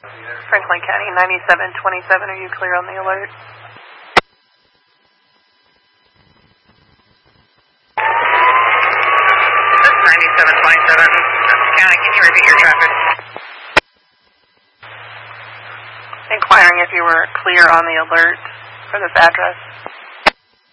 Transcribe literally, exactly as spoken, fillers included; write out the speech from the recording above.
Franklin County, ninety-seven twenty-seven, are you clear on the alert? This is ninety-seven twenty-seven, County, can you repeat your traffic? Inquiring if you were clear on the alert for this address.